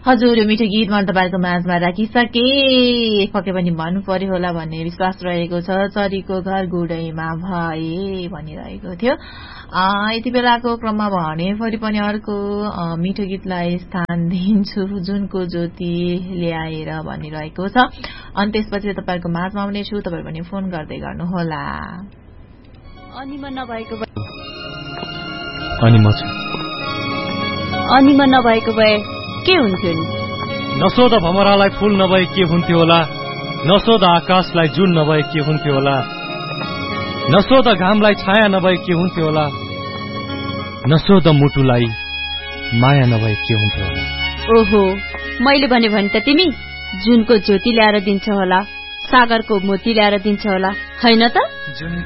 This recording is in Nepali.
हजुर मिठो गीत मन तपाईहरुको माझमा राखिसके पक्कै पनि मन पर्यो होला भन्ने विश्वास रहेको छ। चरीको घर गुडैमा भए भनिरहेको थियो। यति बेलाको क्रममा भने फेरि पनि अर्को मिठो गीतलाई स्थान दिन्छु, जुनको ज्योति ल्याएर भनिरहेको छ। अनि त्यसपछि तपाईहरुको माझमा आउनेछु, तपाईहरु पनि फोन गर्दै गर्नुहोला। अनिमा नभएको भए के हुन्थ्यो नि? नसोध भमरालाई फूल नभए के हुन्थ्यो होला, नसोध आकाशलाई जुन नभए के हुन्थ्यो होला, नसोध घामलाई छाया नभए के हुन्थ्यो होला, नसोध मुटुलाई माया नभए के हुन्थ्यो होला। ओहो, मैले भने त तिमी जुनको ज्योति ल्याएर दिन्छ होला, सागरको मोती ल्याएर दिन्छ होला, हैन त?